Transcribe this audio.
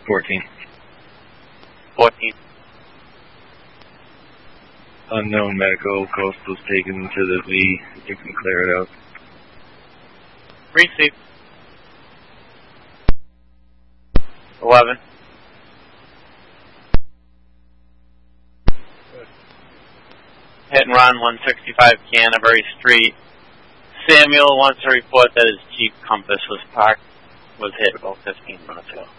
14. 14. Unknown medical. Coast was taken to the V. You can clear it out. Receive. 11. Hit and run 165 Canterbury Street. Samuel wants to report that his Jeep Compass was hit about 15 minutes ago.